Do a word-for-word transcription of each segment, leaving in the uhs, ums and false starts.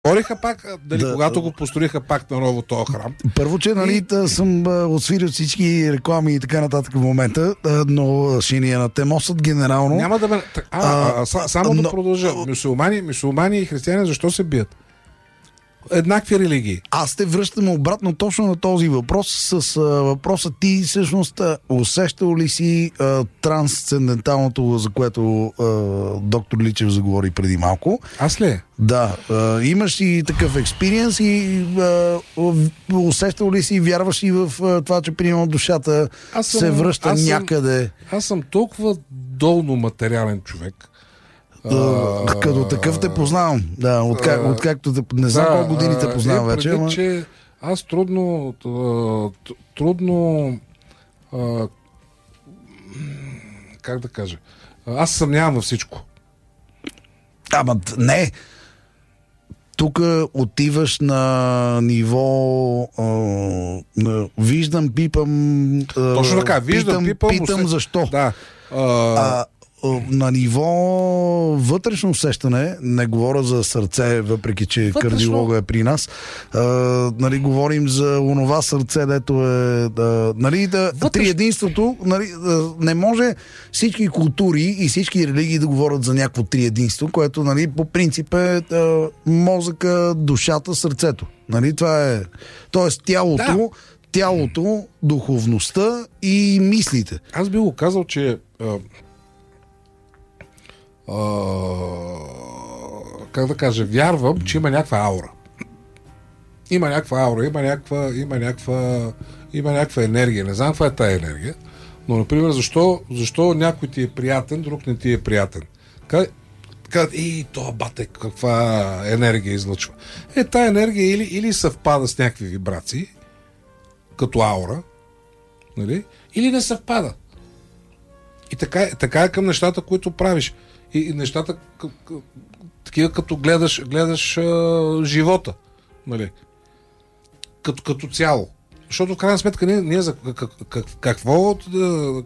Говориха пак, дали, Да. когато го построиха пак на ново този храм. Първо, че нали, и... съм а, отсвирил всички реклами и така нататък в момента, а, но ще ни я натемосат генерално. Няма да ме... А, а, а, а, само но... да продължа. Мюсюлмани, мюсюлмани и християни защо се бият? Еднакви религии. Аз те връщам обратно точно на този въпрос с а, въпроса ти всъщност а, усещал ли си а, трансценденталното, за което а, доктор Личев заговори преди малко? Аз ли? Да. А, имаш и такъв експириенс и а, усещал ли си, вярваш ли в а, това, че примерно душата Аз съм, се връща аз съм, някъде? Аз съм толкова долно материален човек. А, като такъв те познавам. Да, откак, откакто те, не знам да, колко години те познавам вече. Предвид, Ама... че аз трудно трудно а, как да кажа, аз съмнявам във всичко. Ама не. Тук отиваш на ниво а, на, виждам, пипам. А, Точно така, виждам, питам, пипам. питам усет... защо. Да. А... А, на ниво вътрешно усещане, не говоря за сърце, въпреки че вътрешно... кардиолога е при нас, а, нали, говорим за онова сърце, дето е да, нали, да, вътрешно... триединството, нали, да, не може всички култури и всички религии да говорят за някакво триединство, което, нали, по принцип е да, мозъка, душата, сърцето. Нали, това е, тоест тялото, да. тялото, духовността и мислите. Аз би го казал, че а... Uh, как да кажа, вярвам, че има някаква аура. Има някаква аура, има някаква, има някаква, има някаква енергия. Не знам каква е тая енергия, но, например, защо, защо някой ти е приятен, друг не ти е приятен. Казват, и това бате, каква енергия излъчва. Е, тая енергия или, или съвпада с някакви вибрации, като аура, нали? Или не съвпада. И така, така е към нещата, които правиш. И, и нещата такива, като гледаш, гледаш а, живота, нали? Като, като цяло. Защото в крайна сметка ние, ние за как, как, какво да,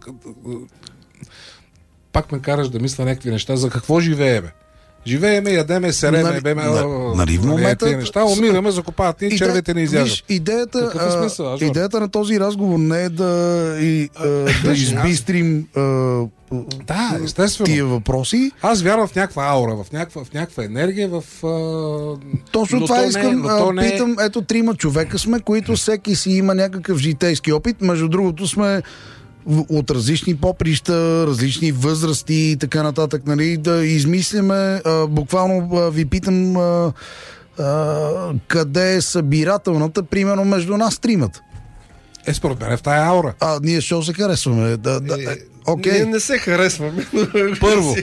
пак ме караш да мисля някакви неща, за какво живееме. Живееме, ядеме, сереме, нали, беме, нали, в момента тия неща, умираме, закопават ни, червете ни изяждат. Виж, идеята, Какъв е смисъл, а, идеята на този разговор не е да, и, а, да избистрим а, да, естествено. Тия въпроси. Аз вярвам в някаква аура, в някаква, в някаква енергия, в... А... Точно но това то искам. Не, но не... Питам, ето трима човека сме, които всеки си има някакъв житейски опит. Между другото сме от различни поприща, различни възрасти и така нататък, нали, да измисляме. А, буквално а, ви питам а, а, къде е събирателната, примерно между нас тримата. Е, според мен е в тая аура. А, ние ще се харесваме. Да, да, е, okay. Ние не се харесваме. Първо.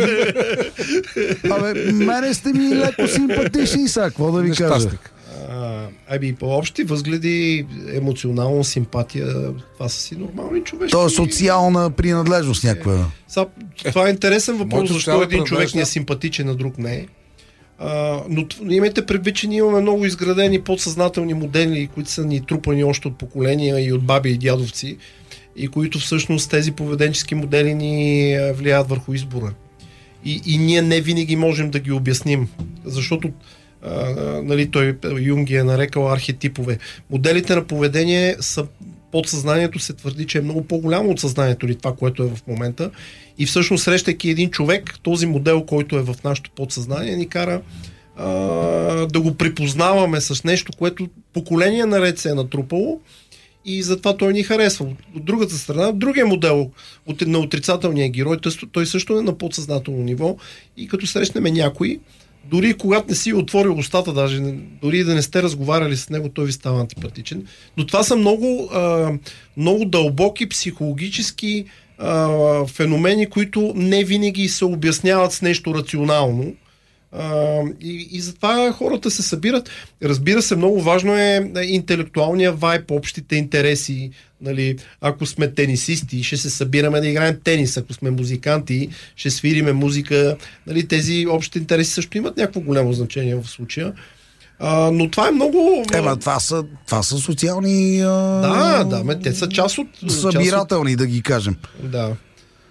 Абе, мене сте ми леко симпатични, са, какво да ви кажа? Ами, по общи възгледи, емоционална симпатия, това са си нормални човешки. То е социална принадлежност някаква. Са, това е интересен въпрос, защо един човек ни е да. симпатичен, а друг не е. А, но имайте предвид, че ние имаме много изградени подсъзнателни модели, които са ни трупани още от поколения и от баби и дядовци, и които всъщност тези поведенчески модели ни влияят върху избора. И, и ние не винаги можем да ги обясним, защото Uh, нали, той Юнг ги е нарекал архетипове. Моделите на поведение са подсъзнанието, се твърди, че е много по-голямо от съзнанието или това, което е в момента. И всъщност, срещайки един човек, този модел, който е в нашето подсъзнание, ни кара uh, да го припознаваме с нещо, което поколение наред се е натрупало и затова той ни харесва. От другата страна, другия модел от, на отрицателния герой, той също е на подсъзнателно ниво и като срещнем някой, дори когато не си отворил устата, даже дори да не сте разговаряли с него, той ви става антипатичен. Но това са много, а, много дълбоки психологически а, феномени, които не винаги се обясняват с нещо рационално. А, и, и затова хората се събират. Разбира се, много важно е интелектуалния вайб, общите интереси. Нали, ако сме тенисисти, ще се събираме да играем тенис. Ако сме музиканти, ще свириме музика. Нали, тези общи интереси също имат някакво голямо значение в случая. А, но това е много... Ема, това са, това са социални... А... Да, да, ме, те са част от... събирателни, част от... да ги кажем. Да.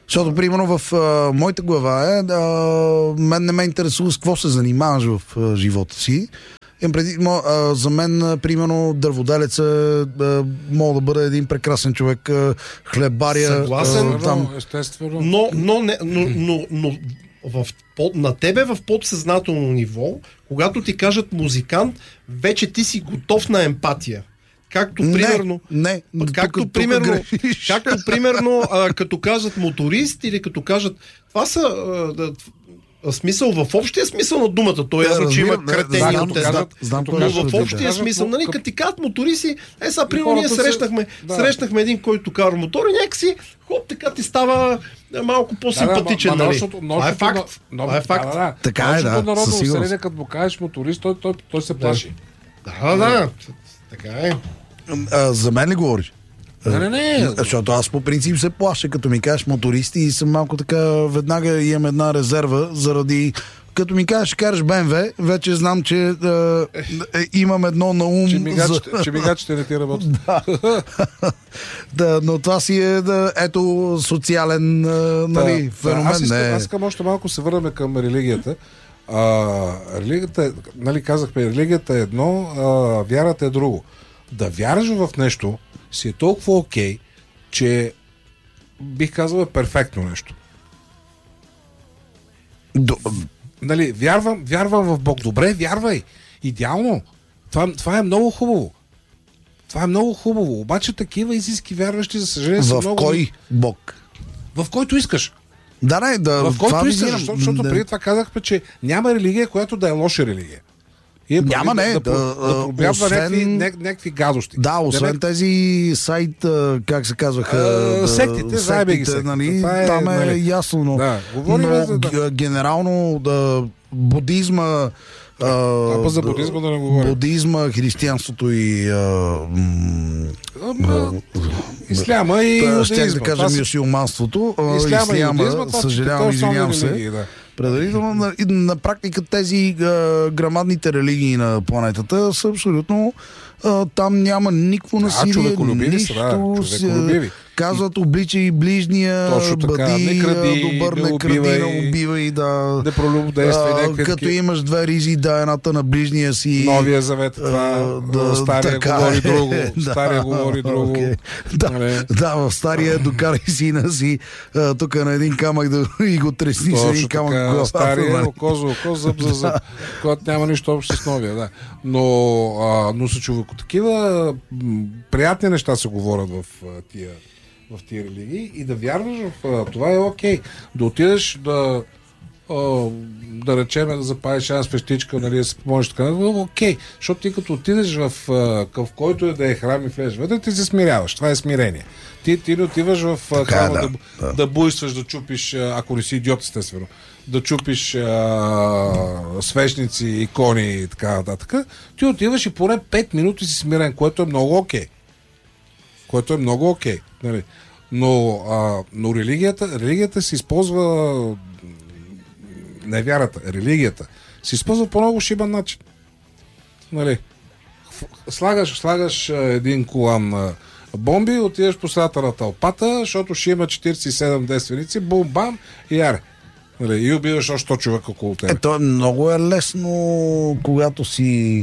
Защото, примерно, в а, моята глава е, да, мен не ме интересува с какво се занимаваш в а, живота си. Им преди, а, за мен, а, примерно, дърводелец а, мога да бъде един прекрасен човек, а, хлебаря. Съгласен, а, там... естествено. Но, но, не, но, но, но в, под, на тебе в подсъзнателно ниво, когато ти кажат музикант, вече ти си готов на емпатия. Както примерно, не, не, както, тук, примерно тук както примерно, а, като кажат моторист или като кажат, това са а, да, смисъл в общия смисъл на думата. То е ясно, че има кретени от тези. Но в общия смисъл, нали, като ти казват моториси, е сега, примерно, ние срещнахме, да. срещнахме един, който кара мотор и някакси, хоп, така ти става малко по-симпатичен, да, да, нали? Нощото, това е факт. Но, това е факт. Да, да. Така е, да. Народно население, като му кажеш моторист, той, той, той се плаши. Да, да. Така е. А, за мен ли говориш? Не, не, не. Защото аз по принцип се плаша, като ми кажеш мотористи и съм малко така, веднага имам една резерва, заради като ми кажеш, караш Б М В, вече знам, че а, е, имам едно на ум. Че мигачите, за... че мигачите не ти работят. Да. да, но това си е, да, ето, социален а, нали, да, феномен. Аз искам, не. аз искам още малко се върнем към религията. А, религията е, нали казахме, религията е едно, а, вярата е друго. Да вярваш в нещо си е толкова окей, okay, че бих казал е перфектно нещо. До... Нали, вярвам, вярвам в Бог. Добре, вярвай. Идеално. Това, това е много хубаво. Това е много хубаво. Обаче такива истински вярващи, за съжаление, са много... В кой Бог? В който искаш. Да, не, да. В който искаш, визирам. защото, защото да. преди това казахме, че няма религия, която да е лоша религия. Е, няма, не. Да, да, да, да пробягва освен... някакви, някакви гадости. Да, освен да, тези сайт, как се казваха... А, сектите, заебе ги сектите. Нали, е, там е нали, ясно, но, да, но за, да. генерално да, будизма... А, а за будизма да не говорим. Будизма, християнството и... А, м, исляма и юдаизма. Щях да кажа мюсюлманството. Исляма, исляма, юдаизма, съжалявам, извинявам се. религии, да. Предварително на, на практика тези а, грамадните религии на планетата са абсолютно а, там няма никакво насилие, да, нищо. Да, се, казват, обличай ближния, бъди не кради, добър, не, не кради, не убивай, да. Не пролюбодействай, като таки... имаш две ризи, да, едната на ближния си. Новия завет, това, да, стария така, говори друго. Да, стария говори друго. Okay. Да, нали? Да, в стария докарай сина си тук на един камък да, и го тресни с един камък. Така, стария, око за око, зъб за зъб, когато няма нищо общо с новия. Да. Но, а, но са човеко такива приятни неща се говорят в а, тия в тия религии и да вярваш в а, това е окей. Okay. Да отидеш да а, да речем да запалиш една свещичка, нали, да се помолиш така, окей. Okay. Защото ти като отидеш в, а, в който е да е храм и влезеш вътре, ти се смиряваш. Това е смирение. Ти, ти не отиваш в а, храма да, да, да. да буйстваш, да чупиш, а, ако не си идиот, естествено, да чупиш а, свещници, икони и така нататък. Ти отиваш и поне пет минути си смирен, което е много окей. Okay. Което е много окей. Okay, нали? Но, а, но религията, религията се използва, не вярата, религията се използва по много шибан начин. Нали? Слагаш, слагаш един колан на бомби, отидеш по средата на тълпата, защото ще има четиридесет и седем действеници, бум-бам и яре. Нали? И убиваш още сто човека около тебе. Ето е много е лесно, когато си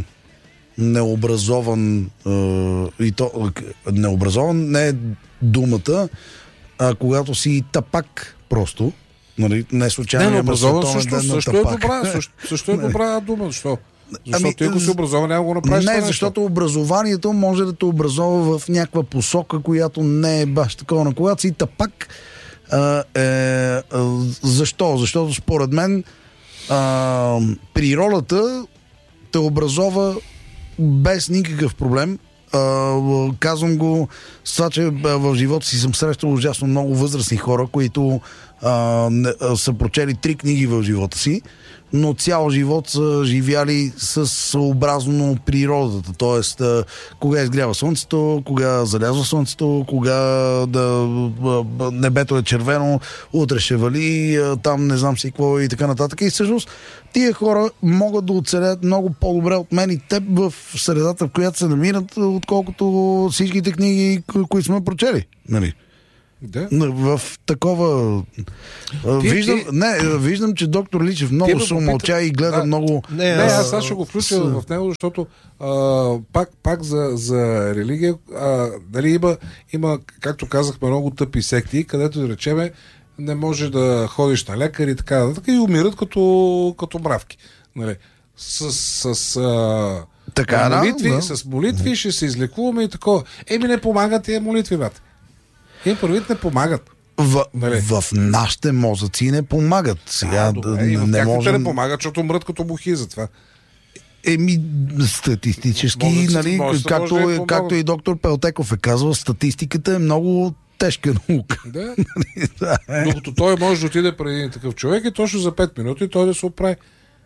необразован и то необразован не е думата, а когато си тапак просто, нали, не случайно. Не, образован също, също, е добра, също, също е добра дума. Защо? Защото ами, ти ако си образован, няма го направиш. Не, защото образованието може да те образова в някаква посока, която не е баш такова. Но когато си тапак, а, е, а, защо? Защото според мен а, природата те образова без никакъв проблем. Uh, казвам го с това, че в живота си съм срещал ужасно много възрастни хора, които uh, не, uh, са прочели три книги в живота си, но цял живот са живяли с съобразно природата. Тоест, uh, кога изгрява слънцето, кога залязва слънцето, кога да, uh, небето е червено, утре ще вали, uh, там не знам си какво и така нататък. И всъщност тия хора могат да оцелят много по-добре от мен и теб в средата, в която се намират, отколкото всичките книги, които сме прочели. Нали? Да. В такова... Ти, виждам, ти... Не, виждам, че доктор Личев много се умълча и гледа да. много... Не, не аз сега ще го включа с... в него, защото а, пак, пак за, за религия а, дали има, има, както казахме, много тъпи секти, където да речеме не може да ходиш на лекар и така, така и умират като, като мравки. Нали? С... с а... Така, молитви, да, да. с молитви ще се излекуваме и такова. Еми не помагат тия молитви, брат. Тия първите не помагат. В, нали? в нашите мозъци не помагат. Сега а, добре, да, и в не можем... не можем... помагат, защото мрът като мухи за това. Еми, статистически, Мозъците, нали, мозъците както, може да както и доктор Пелтеков е казал, статистиката е много тежка наука. Да. Докато той може да отиде преди един такъв човек и точно за пет минути той да се оправи.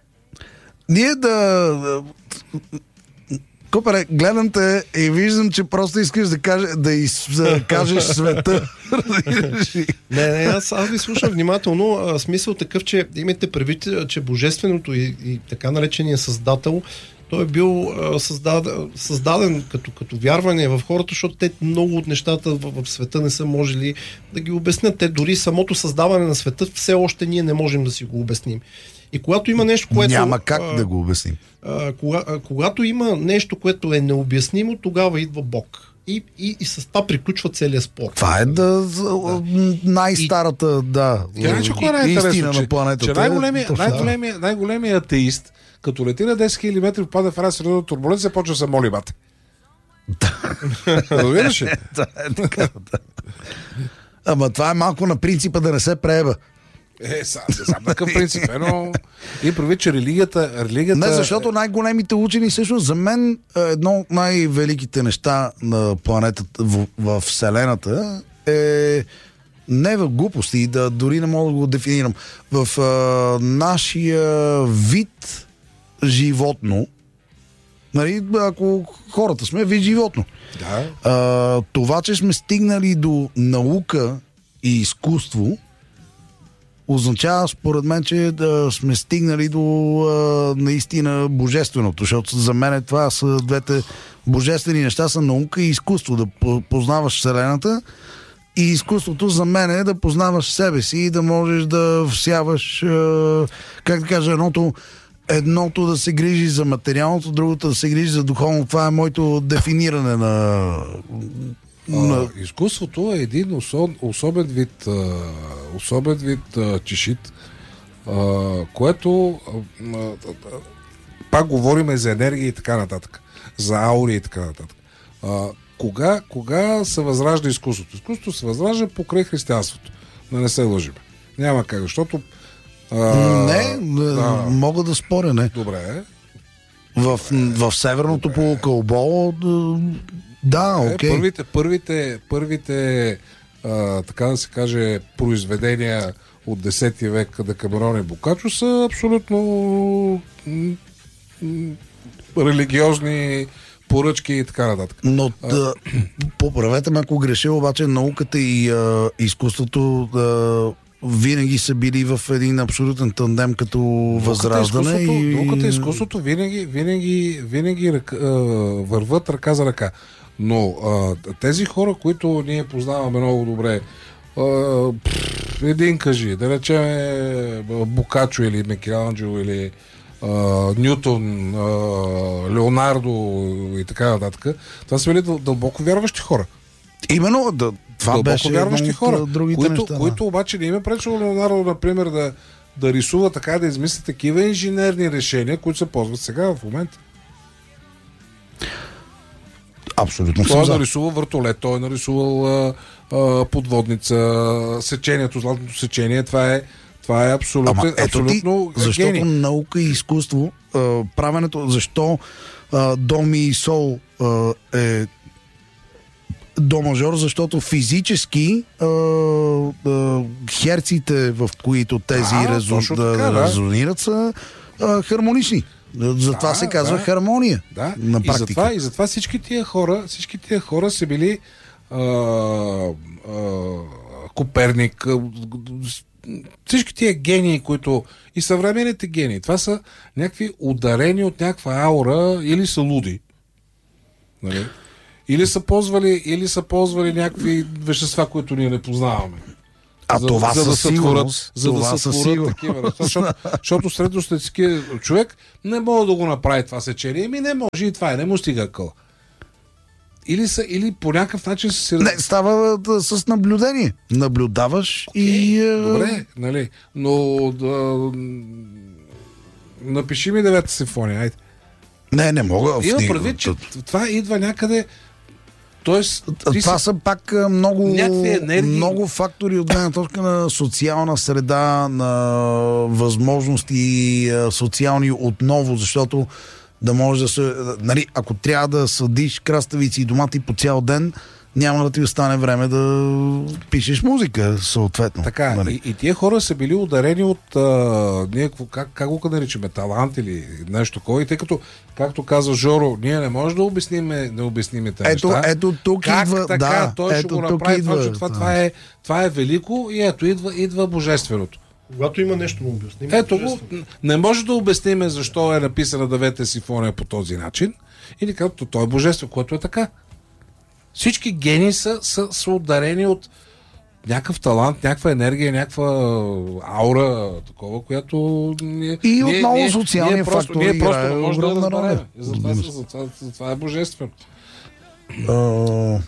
Ние да... Копаре, гледам те и виждам, че просто искаш да, каже, да изкажеш света. не, не, аз, аз ви слушам внимателно. А, смисъл такъв, че имайте предвид, че божественото и, и така наречения създател, той е бил а, създаден, създаден като, като вярване в хората, защото те много от нещата в, в света не са можели да ги обяснят. Те дори самото създаване на света все още ние не можем да си го обясним. И когато има нещо, което... Няма как а, да го обясним. А, кога, а, когато има нещо, което е необяснимо, тогава идва Бог. И, и, и с това приключва целият спор. Това е да, да. най-старата да, Иначе, кое е истина на планетата. Че най-големият най-големия, най-големия атеист, като лети на десет хиляди метри, попада в една средна турбуленция, почва да се моли бате. Разбираш ли? Да, е така, да. Ама това е малко на принципа да не се прееба. Е, сам, сам такъв принцип, е, но и прави, че религията, религията... Не, защото най-големите учени, всъщност за мен едно от най-великите неща на планетата, в, в Вселената е не в глупости, да дори не мога да го дефинирам. В а, нашия вид животно, нали, ако хората сме вид животно, да. а, това, че сме стигнали до наука и изкуство, означава, според мен, че да сме стигнали до а, наистина божественото, защото за мен това са двете божествени неща, са наука и изкуство, да познаваш Вселената, и изкуството за мен е да познаваш себе си и да можеш да всяваш, а, как да кажа, едното, едното да се грижи за материалното, другото да се грижи за духовно. Това е моето дефиниране на... А, изкуството е един особ, особен вид а, особен вид а, чешит, а, което а, а, пак говорим за енергия и така нататък, за аури и така нататък. А, кога, кога се възражда изкуството? Изкуството се възражда покрай християнството. Да не се лъжим. Няма как, защото а, не, да, мога да споря, не. Добре. В, в северното добре. полукълбо да, окей. Е, първите, първите, първите а, така да се каже, произведения от десети век Декамерон и Бокаччо са абсолютно м- м- религиозни поръчки и така нататък. Но да, поправете ме, ако греша, обаче науката и а, изкуството да, винаги са били в един абсолютен тандем като възраждане. Науката и... Науката и и изкуството винаги, винаги, винаги ръка, а, върват ръка за ръка. Но а, тези хора, които ние познаваме много добре, а, пфф, един кажи, да речем Бокаччо или Микеланджело или а, Нютон, а, Леонардо и така нататък, това са били дълбоко вярващи хора. Именно, да, това дълбоко беше вярващи хора, другите които, неща, да. които обаче не им е пречило Леонардо, например, да, да рисува така, да измисли такива инженерни решения, които се ползват сега в момента. Абсолютно съм Той е за. нарисувал въртолет, той е нарисувал а, а, подводница, сечението, златното сечение, това е, това е абсолютно, Ама ето абсолютно ти, защото гений. наука и изкуство, а, правенето, защо а, до ми и сол а, е до мажор, защото физически а, а, херците, в които тези А, резу, точно да, така, да. резонират, са а, хармонични. Затова Да, се казва да. хармония Да, на и практика. затова, и затова всички тия хора, всички тия хора са били а, а, Коперник, а, всички тия гении, които и съвременните гении, това са някакви ударени от някаква аура или са луди. Нали? Или са ползвали, или са ползвали някакви вещества, които ние не познаваме. А за, това за да със сигурност. Сътворят, за това да със сътворят сигурност. такива неща. Защото, защото средностатистически човек не може да го направи това сечение. Еми не може и това е. Не му стига къл. Или, са, или по някакъв начин се... Не, става да, с наблюдение. Наблюдаваш okay. и... Е... Добре, нали? Но да... напиши ми девета симфония, айде. Не, не мога. Има предвид, че това идва някъде... Тоест, това си... са пак много, енергии... много фактори от гледна точка на социална среда, на възможности социални отново, защото да може да се... Нали, ако трябва да съдиш краставици и домати по цял ден, няма да ти остане време да пишеш музика, съответно. Така, нали. и, и тия хора са били ударени от а, ние, как, как го наричаме, талант или нещо такова. И тъй като, както каза Жоро, ние не можем да обясниме, да обясниме тези ето, неща. ето тук как идва... така, да, той ето, ще го направи идва, това, че това, да. това, е, това е велико и ето идва, идва божественото. Когато има нещо да обясним. Ето го, не може да обясниме защо е написана девета симфония по този начин. Или като той е божествен, което е така. Всички гении са, са, са ударени от някакъв талант, някаква енергия, някаква аура, такова, която ние, и ние, отново ние, социалния ние просто, фактор ние просто играе не можем да огромна разберем. роля. И затова, за, за, това, за това е божествено. Uh,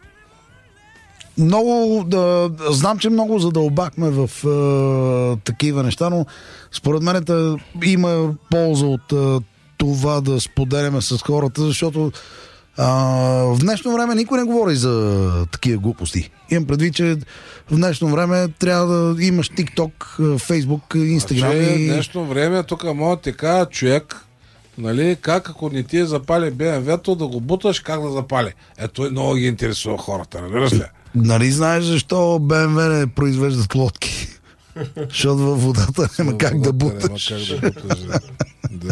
много да, знам, че много задълбахме в uh, такива неща, но според мен да, има полза от uh, това да споделяме с хората, защото uh, в днешно време никой не говори за такива глупости. Имам предвид, че в днешно време трябва да имаш TikTok, Facebook, Instagram. А, и... в днешно време тук мога да ти кажа човек, нали, как ако не ти е запали Б М В-то да го буташ, как да запали. Ето много ги интересува хората, нали разля? Нали знаеш защо Б М В не произвеждат лодки? Защото във водата няма как да буташ. Няма как да буташ, да. да.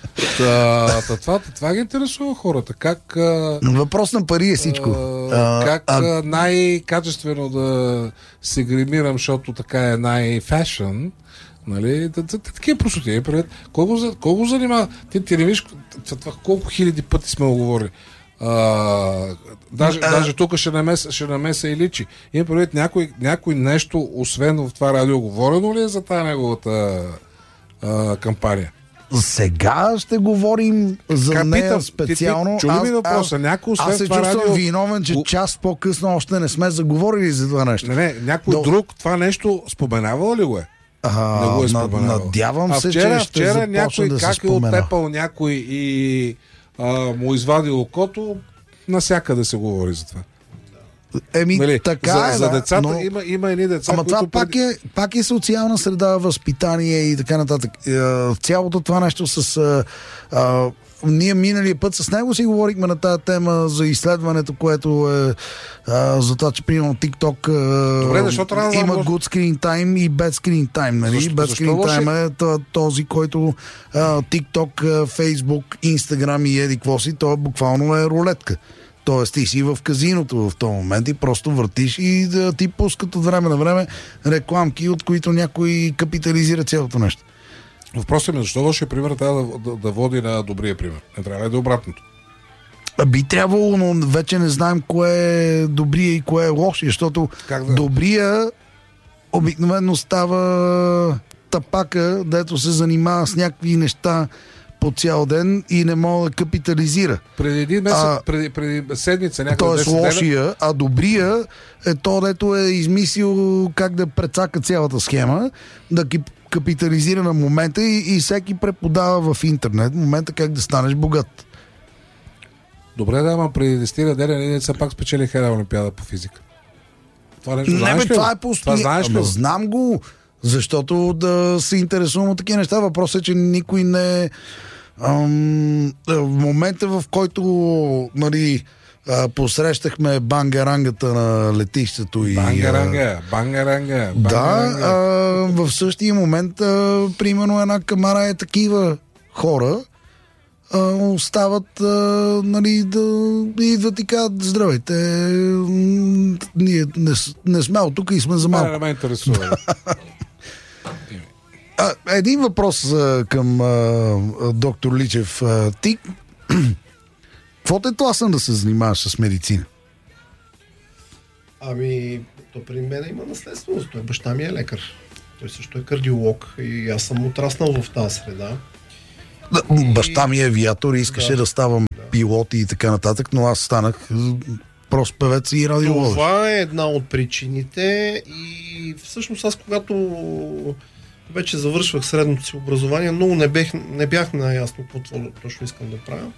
Та, та, това, това ги интересува хората. Как, а, въпрос на пари е всичко. а, как а, а, най-качествено да се гримирам, защото така е най-фешън. Нали? Такива простоти. Колко, колко занимава? Ти, ти не виж това, колко хиляди пъти сме го говорили. А, даже, а, даже тук ще намеса, ще намеса и личи. Има предвид някой, някой нещо, освен в това радио, говорено ли е за тази неговата а, кампания? Сега ще говорим за Как нея питам, специално. Ти, ти, чули ми въпроса, някой освен аз се това чувствам радио... виновен, че час по-късно още не сме заговорили за това нещо. Не, не, някой Но... друг това нещо споменавал ли го е? А, не го е на, споменавал. надявам а се, вчера, че ще вчера започне някой да как се е спомена. оттепал някой и а, му извадил окото, насякъде се говори за това. Еми, нали, така за, е, за да, децата но... има, има едни деца, Ама които... това пак е, пак е социална среда, възпитание и така нататък. Е, цялото това нещо с... Е, е, ние миналия път с него си говорихме на тази тема за изследването, което е а, за това, че примерно TikTok а, Добре, защото трябва да има може... good screen time и bad screen time. Нали? Защо, bad защо screen лоши? time е този, който а, TikTok, а, Facebook, Instagram и еди какво си, то буквално е рулетка. Тоест ти си в казиното в този момент и просто въртиш и да ти пускат от време на време рекламки, от които някой капитализира цялото нещо. Въпросът ми е, защо лошия пример трябва да, да, да води на добрия пример? Не трябва ли да е обратното? Би трябвало, но вече не знаем кое е добрия и кое е лошия, защото Как да? добрия обикновено става тапака, дето се занимава с някакви неща по цял ден и не може да капитализира. Преди един месец, А, преди, преди седмица, някъде Тоест десет дена... лошия, а добрия е то, дето е измислил как да прецака цялата схема, да ги капитализира на момента и, и всеки преподава в интернет момента как да станеш богат. Добре, да, ама преди десет дена ние все пак спечелиха една олимпиада по физика. Това нещо Не, знаеш бе, ли? това е Това постоянно. знаеш ли? Ама знам го, защото да се интересувам от такива неща. Въпросът е, че никой не... Ам, в момента, в който нали, а, посрещахме бангарангата на летището и... Бангаранга, бангаранга, Да, бангаранга. а, в същия момент, а, примерно една камара е такива хора, а, остават, а, нали, да идват и казват, здравейте, м, ние не, с- не сме от тук и сме за Мене малко. не ме интересува. А, един въпрос а, към а, а, доктор Личев. А, ти Какво те тласна да се занимаваш с медицина? Ами, то при мен има наследственост. Той баща ми е лекар. Той също е кардиолог и аз съм отраснал в тази среда. Да, и... Баща ми е авиатор и искаше да, да ставам да. пилот и така нататък, но аз станах прост певец и радиолог. Това е една от причините и всъщност аз, когато вече завършвах средното си образование, много не бях, не бях наясно какво точно искам да правя.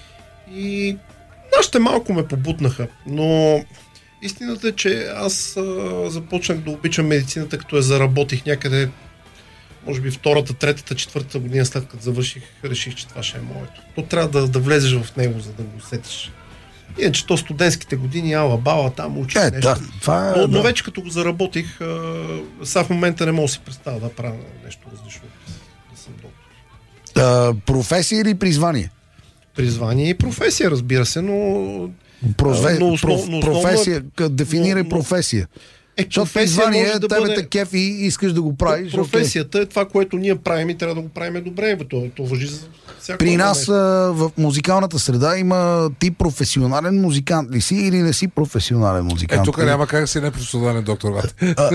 И нашите малко ме побутнаха, но истината е, че аз а, започнах да обичам медицината, като я заработих някъде, може би втората, третата, четвъртата година след като завърших, реших, че това ще е моето. То трябва да, да влезеш в него, за да го усетиш. Иначе то студентските години, ала, бала, там учиш е, нещо. Да, това е, но, да. но вече като го заработих, а, сега в момента не мога да си представя да правя нещо различно. Да съм доктор. А, професия или призвание? Призвание и професия, разбира се, но... Прозве... но основ... проф... професия, но... дефинирай но... професия. Е, защото призвание е да тебе бъде... те кефи и искаш да го правиш. Професията е това, което ние правим и трябва да го правим добре. То, то въжи за всяко. При нас а, в музикалната среда има ти професионален музикант ли си или не си професионален музикант? Е, тук няма как да си непрофесионален, доктор Ват.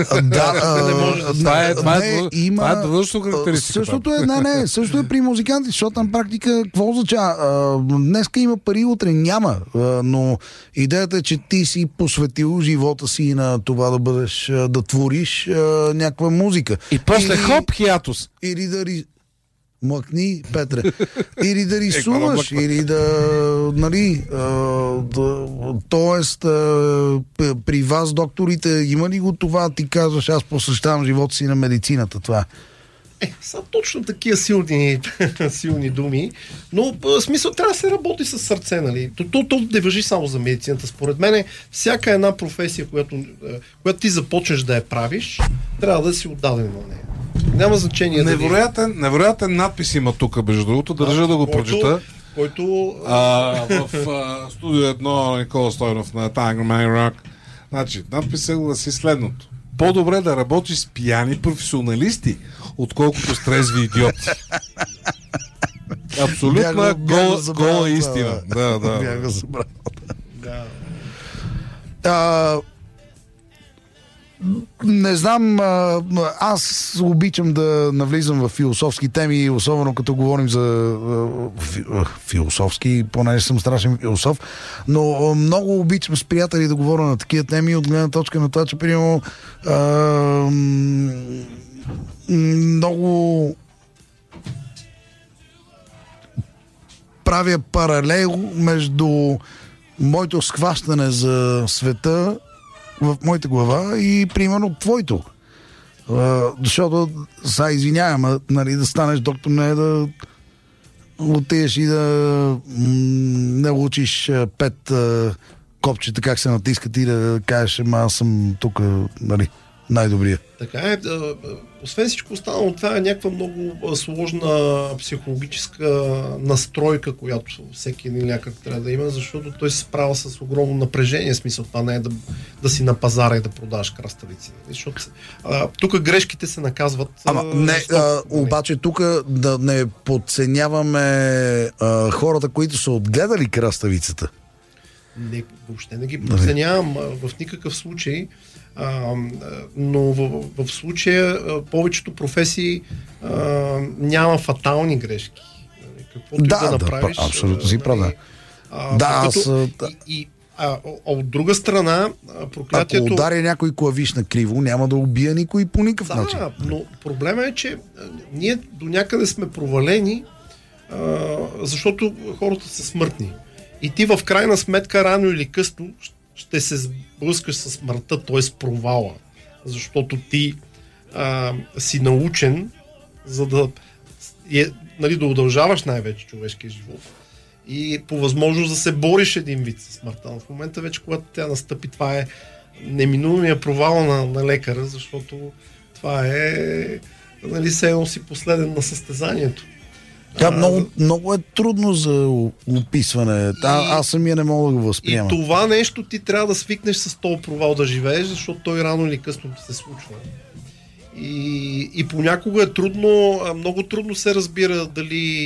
Да, това е това е длъжно характеристика. Същото е, не, не, също е при музиканти, защото там практика, какво означава? Днеска има пари, утре няма, но идеята е, че ти си посветил живота си на това да бъдеш, да твориш някаква музика. И после хоп, хиатус. Или да ри... Мъкни, Петре. Или да рисуваш, или да, нали, а, да, тоест, а, при вас, докторите, има ли го това, ти казваш, аз посещавам живота си на медицината, това? Е, са точно такива силни, силни думи, но в смисъл трябва да се работи с сърце, нали? То, то, то не важи само за медицината. Според мен, всяка една професия, която, която ти започнеш да я правиш, трябва да си отдаден на нея. Няма значение. Невероятен, дали... невероятен надпис има тук, между другото, държа да, да го който, прочета. Който... А, в а, студио едно Никола Стойнов на Tango Man Rock. Значи, надписът гласи следното. По-добре да работиш с пияни професионалисти, отколкото с трезви идиоти. Абсолютна гола, гола истина. Да, да. Бях го забрал. Да. А, не знам, аз обичам да навлизам в философски теми, особено като говорим за философски, понеже съм страшен философ, но много обичам с приятели да говоря на такива теми от гледна точка на това, че примерно много правя паралел между моето схващане за света в моята глава и примерно твоето. А, защото, сега извинявам, нали, да станеш доктор не е да отидеш и да м- не учиш пет а, копчета как се натискат и да кажеш, ама аз съм тук, нали, най-добрия. Така е. Освен всичко останало, това е някаква много сложна психологическа настройка, която всеки един лекар трябва да има, защото той се справя с огромно напрежение. Смисъл, това не е да, да си на пазара и да продаваш краставици. Защото тук грешките се наказват. Ама не, а, обаче тук да не подценяваме а, хората, които са отгледали краставицата. Не, въобще не ги подценявам в никакъв случай. А, но в, в случая а, повечето професии а, няма фатални грешки. Каквото да, и да, да направиш. Да, абсолютно си прав. Да, аз... И, и, а, а от друга страна, проклятието... Ако ударя някой клавиш на криво, няма да убия никой по никакъв да, начин. Да, но проблема е, че а, ние до някъде сме провалени, а, защото хората са смъртни. И ти в крайна сметка, рано или късно, ще се сблъскаш с смъртта, т.е. провала. Защото ти а, си научен, за да, е, нали, да удължаваш най-вече човешкия живот. И по възможност да се бориш един вид с смъртта. Но в момента вече, когато тя настъпи, това е неминуемия провал на, на лекара, защото това е, нали, се едно си последен на състезанието. Да, много, много е трудно за описване. И, а, аз самия не мога да го възприема. И това нещо ти трябва да свикнеш с този провал да живееш, защото той рано или късно се случва. И, и понякога е трудно, много трудно се разбира дали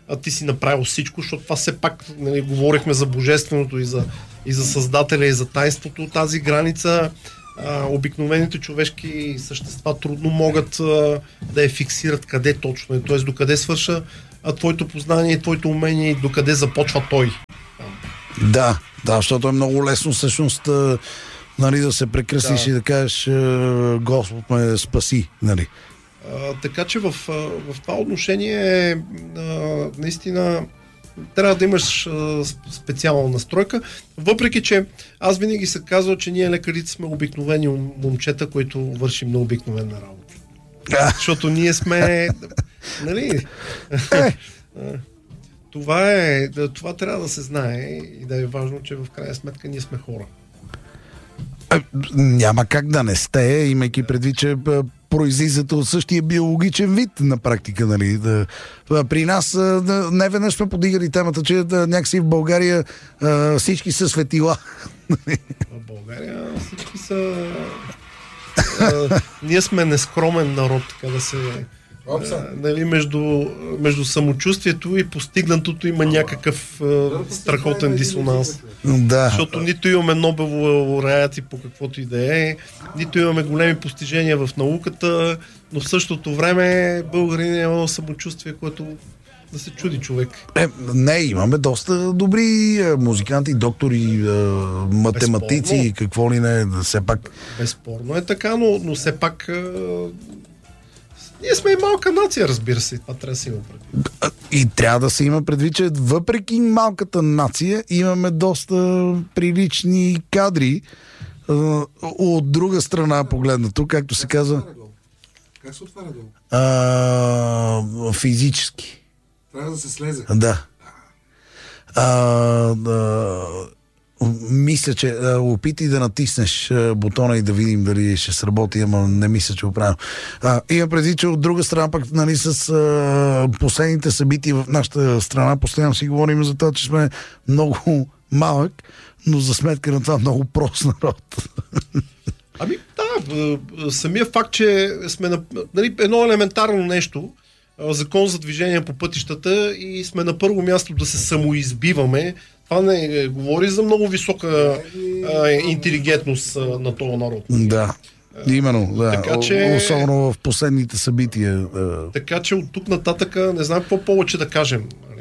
а ти си направил всичко, защото това все пак, нали, говорихме за божественото и за, и за Създателя и за тайнството. Тази граница а, обикновените човешки същества трудно могат а, да я фиксират къде точно е, т.е. докъде свърша а, твоето познание и твоето умение и докъде започва той. Да, да, защото е много лесно всъщност а, нали, да се прекръстиш да. И да кажеш Господ ме спаси, нали. А, така че в, в това отношение а, наистина трябва да имаш а, специална настройка, въпреки че аз винаги се казвам, че ние лекарите сме обикновени момчета, които вършим на обикновена работа. А. Защото ние сме нали това е, това трябва да се знае и да е важно, че в крайна сметка ние сме хора. А, няма как да не сте, имайки предвид, че произлизате от същия биологичен вид на практика, нали. Да, при нас да, не веднъж сме подигали темата, че да, някакси в България а, всички са светила. В България всички са а, ние сме нескромен народ, така да се а, нали, между, между самочувствието и постигнатото има някакъв а, страхотен дисонанс. Да. Защото нито имаме Нобелови лауреати по каквото и да е, нито имаме големи постижения в науката, но в същото време българин има самочувствие, което да се чуди човек. Е, не, имаме доста добри е, музиканти, доктори, е, математици, безспорно. Какво ли не, все пак. Безспорно е така, но, но все пак е, ние сме и малка нация, разбира се, това трябва да се има предвид. И трябва да се има предвид, че въпреки малката нация имаме доста прилични кадри. От друга страна погледнато, както се казва. Как се отваря долу? А, физически. Трябва да се слезе. Да. А, да. Мисля, че а, опитай да натиснеш а, бутона и да видим дали ще сработи, ама не мисля, че го правим. Има преди, че от друга страна пък, нали, с а, последните събития в нашата страна, постоянно си говорим за това, че сме много малък, но за сметка на това много прост народ. Ами да, самия факт, че сме на, нали, едно елементарно нещо, закон за движение по пътищата и сме на първо място да се самоизбиваме, това не говори за много висока а, интелигентност а, на този народ. Да, именно, да. Така, че, особено в последните събития. Да. Така че от тук нататък не знам какво повече да кажем.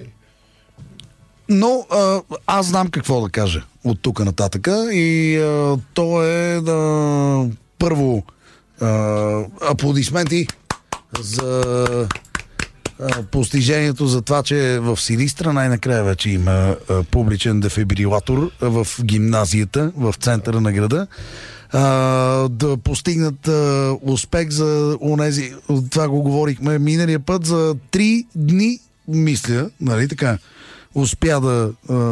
Но а, аз знам какво да кажа от тук нататъка и а, то е да първо а, аплодисменти за а, постижението за това, че в Силистра най-накрая вече има а, публичен дефибрилатор в гимназията, в центъра на града. А, да постигнат а, успех за онези, това го говорихме миналия път, за три дни, мисля, нали така, успя да...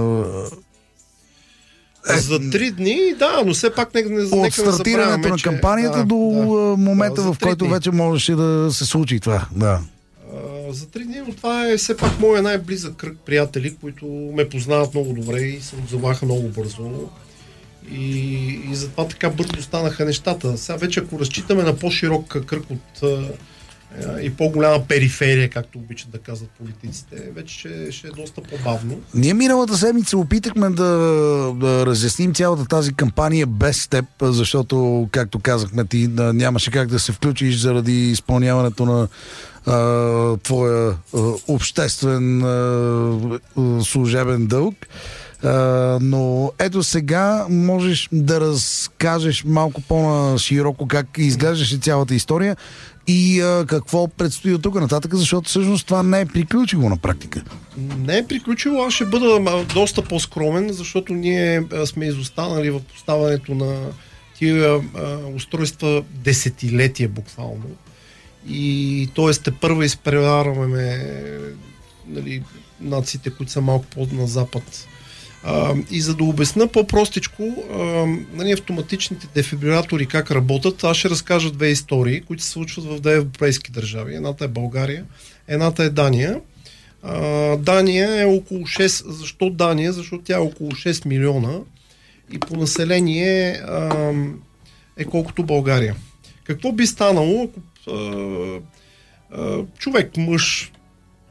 Е, за три дни, да, но все пак нека не забравяме. От стартирането на кампанията да, до да, момента, да, в който дни. Вече можеше да се случи това. Да. А, за три дни, но това е все пак моят най-близък кръг приятели, които ме познават много добре и се отзоваха много бързо. И, и затова така бързо станаха нещата. Сега вече, ако разчитаме на по-широк кръг от и по-голяма периферия, както обичат да казват политиците, вече ще, ще е доста по-бавно. Ние миналата седмица опитахме да, да разясним цялата тази кампания без теб, защото, както казахме, ти да, нямаше как да се включиш заради изпълняването на а, твоя а, обществен а, служебен дълг. Uh, но ето сега можеш да разкажеш малко по-широко как изглеждаше цялата история и uh, какво предстои от тук нататък, защото всъщност това не е приключило на практика. Не е приключило, аз ще бъда доста по-скромен, защото ние сме изостанали в поставянето на тия uh, устройства десетилетия буквално. И т.е. те първа изпреварваме, нали, нациите, които са малко по-на запад. Uh, и за да обясна по-простичко uh, нали, автоматичните дефибрилатори как работят, аз ще разкажа две истории, които се случват в две европейски държави. Едната е България, едната е Дания. Uh, Дания е около шест... Защо Дания? Защото тя е около шест милиона и по население uh, е колкото България. Какво би станало, ако uh, uh, човек, мъж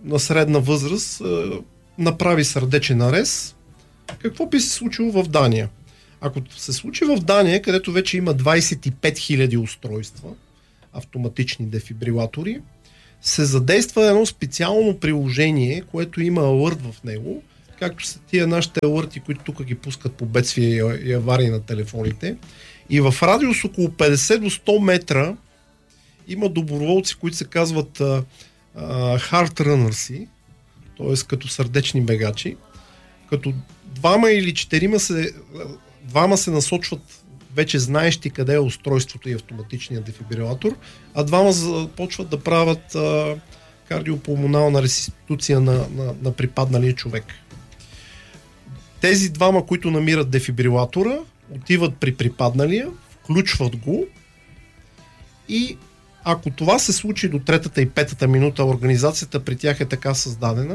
на средна възраст направи сърдечен нарез, какво би се случило в Дания? Ако се случи в Дания, където вече има двадесет и пет хиляди устройства, автоматични дефибрилатори, се задейства едно специално приложение, което има алърт в него, както са тия нашите алърти, които тук ги пускат по бедствия и аварии на телефоните. И в радиус около петдесет до сто метра има доброволци, които се казват uh, uh, heart runners, т.е. като сърдечни бегачи, като двама или четирима се, двама се насочват вече знаещи къде е устройството и автоматичният дефибрилатор, а двама започват да правят а, кардиопулмонална ресиституция на, на, на припадналия човек. Тези двама, които намират дефибрилатора, отиват при припадналия, включват го и ако това се случи до третата и петата минута, организацията при тях е така създадена,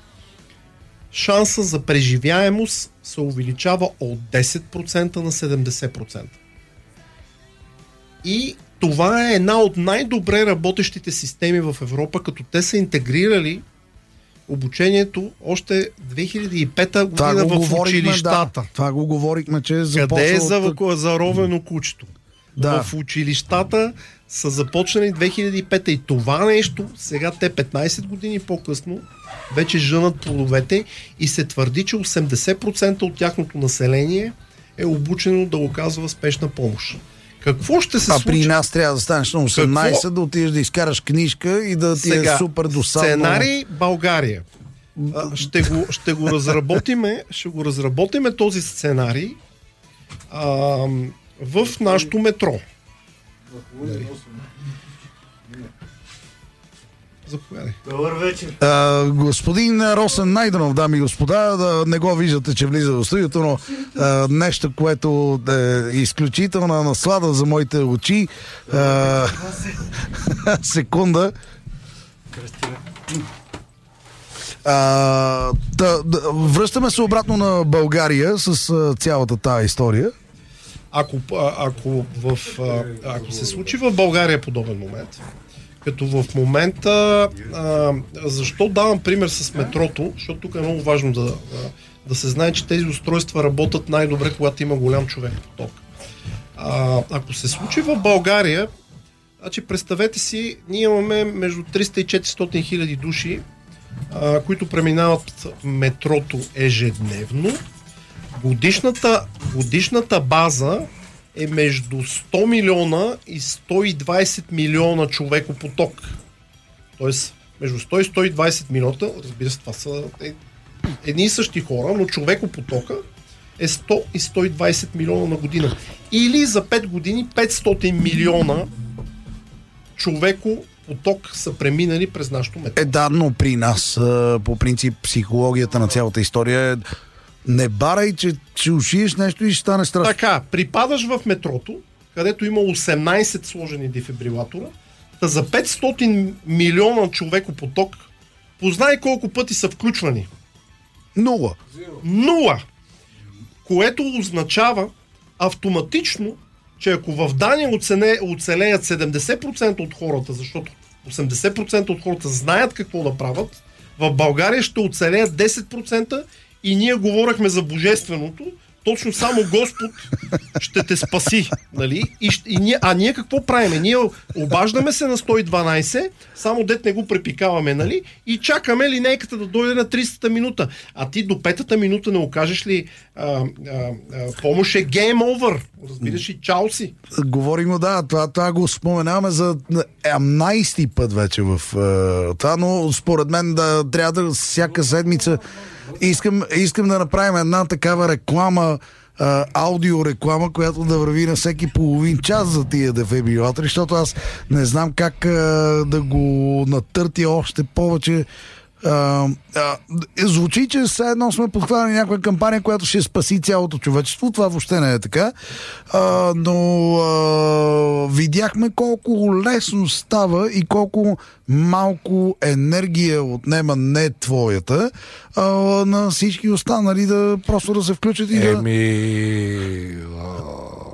шанса за преживяемост се увеличава от десет процента на седемдесет процента. И това е една от най-добре работещите системи в Европа, като те са интегрирали обучението още две хиляди и пета година в училищата. Да, това го говорихме, че е започва... Къде е за, заровено кучето? Да. В училищата са започнали две хиляди и пета и това нещо, сега те петнадесет години по-късно вече жънат плодовете и се твърди, че осемдесет процента от тяхното население е обучено да оказва спешна помощ. Какво ще се а случи? А при нас трябва да станеш на осемнадесет, Какво? да отидеш да изкараш книжка и да ти сега, е супер досадно. Сценарий България. А, ще, го, ще го разработиме, ще го разработиме този сценарий а, в нашото метро. Заповядай. Добър вечер. А, господин Росен Найденов, дами и господа, да, не го виждате, че влиза в студиото, но а, нещо, което е изключителна наслада за моите очи. А, секунда. А, да, да, връщаме се обратно на България с а, цялата тая история. Ако, ако, в, ако се случи в България подобен момент, като в момента, а, защо давам пример с метрото, защото тук е много важно да, да се знае, че тези устройства работят най-добре, когато има голям човек поток. А, ако се случи в България, значи представете си, ние имаме между триста и четиристотин хиляди души, а, които преминават метрото ежедневно. Годишната, годишната база е между сто милиона и сто и двадесет милиона човекопоток. Тоест, между сто и сто и двадесет милиона, разбира се, това са едни и същи хора, но човекопотока е сто и сто и двадесет милиона на година. Или за пет години петстотин милиона човекопоток са преминали през нашото метро. Е, да, но при нас, по принцип, психологията на цялата история е не барай, че ще ушиеш нещо и ще стане страшно. Така, припадаш в метрото, където има осемнадесет сложени дефибрилатора, та за петстотин милиона човекопоток, познай колко пъти са включвани. Нула. Нула. Което означава автоматично, че ако в Дания оцене, оцелеят седемдесет процента от хората, защото осемдесет процента от хората знаят какво да правят, в България ще оцелеят десет процента и ние говорихме за божественото, точно само Господ ще те спаси. Нали? И, и ние, а ние какво правиме? Ние обаждаме се на сто и дванадесет, само дет не го препикаваме, нали? И чакаме линейката да дойде на тридесета минута. А ти до петата минута не окажеш ли а, а, а, помощ е game over. Разбираш и чао си. Говорим, да, това, това го споменаваме за единадесети път вече в uh, това, но според мен да трябва да всяка седмица Искам, искам да направим една такава реклама, а, аудиореклама, която да върви на всеки половин час за тия дефибрилатори, защото аз не знам как а, да го натъртя още повече. А, а, звучи, че все едно сме подхванали някаква кампания, която ще спаси цялото човечество. Това въобще не е така. А, но а, видяхме колко лесно става и колко малко енергия отнема не твоята, а, на всички останали да просто да се включат и да... Еми...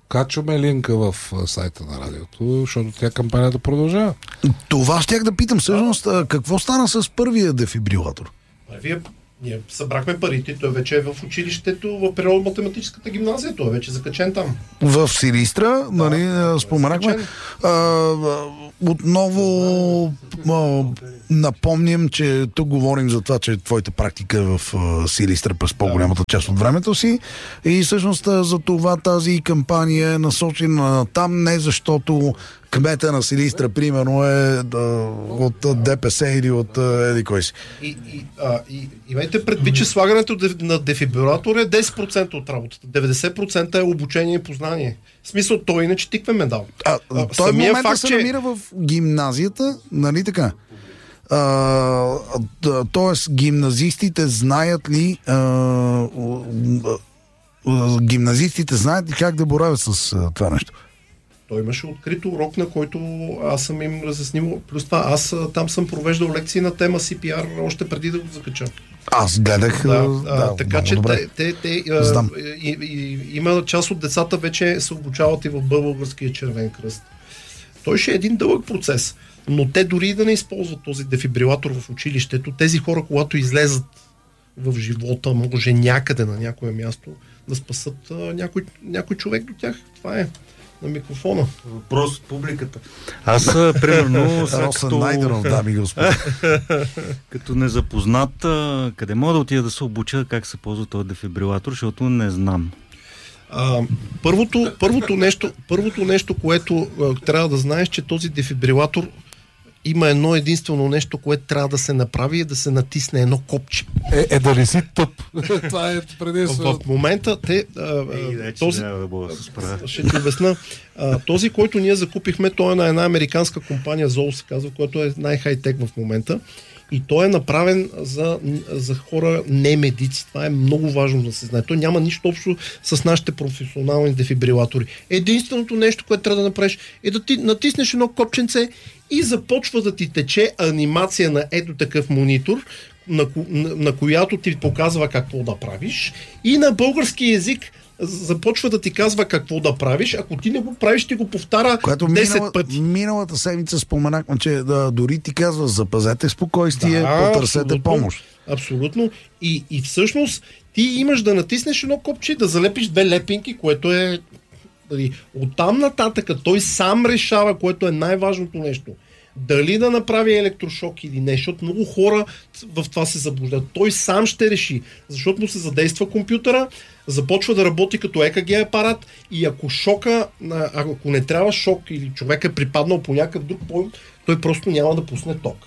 качваме линка в сайта на радиото, защото тя кампанията продължава. Това щях да питам всъщност, какво стана с първия дефибрилатор? Вие, ние събрахме парите, той вече е в училището, в природно-математическата гимназия, той е вече закачен там. В Силистра, да, нали, споменахме. А, отново а, напомням, че тук говорим за това, че твоята практика е в а, Силистра през по-голямата част от времето си и всъщност за това тази кампания е насочена там не защото кмета на Силистра, примерно, е да, от ДПС или от еди кой си. И, и, а, и, имайте предвид, че слагането на дефибрилатор е десет процента от работата. деветдесет процента е обучение и познание. В смисъл, той иначе тикве медал. А, а, той в момента факт, се че... намира в гимназията, нали така? А, тоест, гимназистите знаят ли а, а, гимназистите знаят ли как да боравят с а, това нещо? Той имаше открит урок, на който аз съм им разяснил. Плюс това, аз там съм провеждал лекции на тема Си Пи Ар още преди да го закача. Аз гледах. Да, да, а, така че добре. те, те, те а, и, и, има част от децата вече се обучават и в Българския червен кръст. Той ще е един дълъг процес, но те дори да не използват този дефибрилатор в училището, тези хора, когато излезат в живота, може някъде на някое място, да спасат а, някой, някой човек до тях. Това е. На микрофона. Въпрос от публиката. Аз, примерно, като... Найденов, дами и господа. като незапознат, къде мога да отида да се обуча как се ползва този дефибрилатор, защото не знам. А, първото, първото, нещо, първото нещо, което а, трябва да знаеш, че този дефибрилатор има едно единствено нещо, което трябва да се направи, е да се натисне едно копче. Е, е да не си тъп. Това е преди. В момента те... А, Ей, този, да да се справя. Ще ти обясна. А, този, който ние закупихме, той е на една американска компания, Zoll се казва, която е най-хай-тек в момента. И той е направен за, за хора не медици. Това е много важно да се знае. Той няма нищо общо с нашите професионални дефибрилатори. Единственото нещо, което трябва да направиш, е да ти натиснеш едно копченце и започва да ти тече анимация на ето такъв монитор, на, на, на която ти показва какво да правиш. И на български език започва да ти казва какво да правиш. Ако ти не го правиш, ти го повтаря което десет минала, пъти. Миналата седмица споменахме, че да, дори ти казва запазете спокойствие, да, потърсете абсолютно, помощ. Абсолютно. И, и всъщност ти имаш да натиснеш едно копче, да залепиш две лепинки, което е... Оттам нататък той сам решава, което е най-важното нещо. Дали да направи електрошок или не, защото много хора в това се заблуждат. Той сам ще реши, защото му се задейства компютъра, започва да работи като Е Ка Ге апарат и ако шока, ако не трябва шок или човек е припаднал по някакъв друг поинт, той просто няма да пусне ток.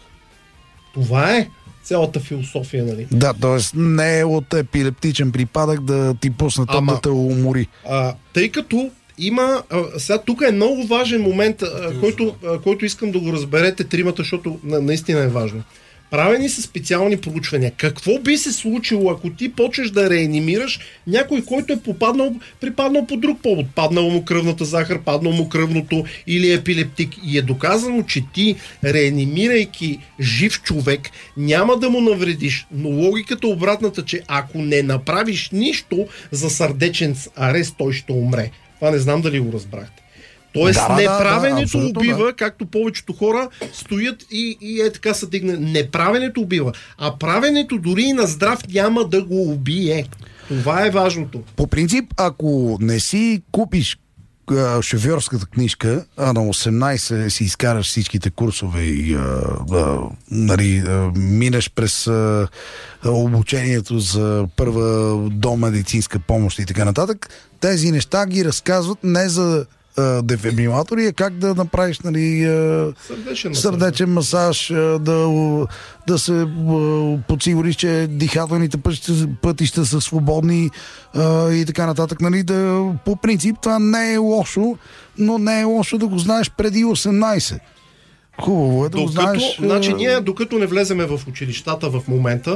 Това е цялата философия, нали? Да, т.е. не е от епилептичен припадък да ти пусне ток да те умори. А, тъй като има, а, сега тук е много важен момент, а, който, а, който искам да го разберете тримата, защото на, наистина е важно. Правени са специални проучвания. Какво би се случило, ако ти почнеш да реанимираш някой, който е попаднал, припаднал по друг повод? Паднало му кръвната захар, паднало му кръвното или епилептик. И е доказано, че ти, реанимирайки жив човек, няма да му навредиш. Но логиката обратната, че ако не направиш нищо за сърдечен арест, той ще умре. Това не знам дали го разбрахте. Тоест, да, неправенето да, да, убива, да. Както повечето хора стоят и, и е така са дигне. Неправенето убива, а правенето дори и на здрав няма да го убие. Това е важното. По принцип, ако не си купиш а, шофьорската книжка, а на осемнайсет си изкараш всичките курсове и а, а, нали, а, минеш през а, обучението за първа домедицинска помощ и така нататък, тези неща ги разказват не за дефибрилатори, е как да направиш, нали, сърдечен, сърдечен масаж, да, да се подсигуриш, че дихателните пътища, пътища са свободни и така нататък. Нали, да, по принцип това не е лошо, но не е лошо да го знаеш преди осемнайсет. Хубаво е да докато, го знаеш. Значи ние, докато не влеземе в училищата в момента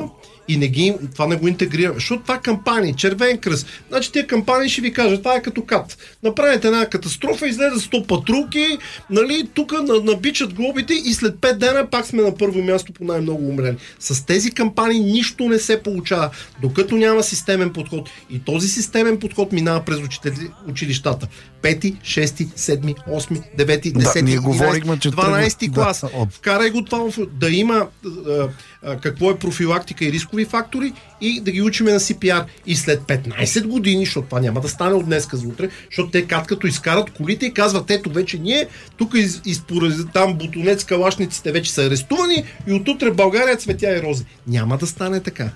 и не ги, това не го интегрираме. Защото това кампании, червен кръст. Значи тия кампании ще ви кажат, това е като кат. Направите една катастрофа, излезе сто патрулки, нали, тук набичат глобите и след пет дена пак сме на първо място по най-много умрели. С тези кампании нищо не се получава, докато няма системен подход. И този системен подход минава през учители, училищата. Пети, шести, седми, осми, девети, десети, дванайсети клас. Да. Вкарай го това да има а, а, какво е профилактика и рискови фактори и да ги учиме на Си Пи Ар. И след петнайсет години, защото това няма да стане от днеска за утре, защото те кат като изкарат колите и казват, ето вече ние, тук из, изпоред там Бутонец, калашниците вече са арестувани и отутре в България цветя и рози. Няма да стане така.